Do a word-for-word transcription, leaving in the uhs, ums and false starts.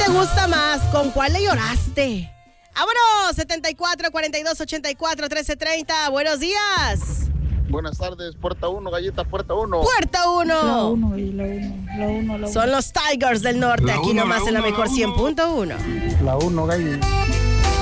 te gusta más? ¿Con cuál le lloraste? ¡Vámonos! setenta y cuatro, cuarenta y dos, ochenta y cuatro, trece treinta. Buenos días. Buenas tardes, puerta uno, galleta, puerta uno. Puerta uno. La uno, y la uno, la uno, la uno. Son los Tigers del Norte, La aquí uno, nomás la en la uno, mejor la cien punto uno. La uno, gallo.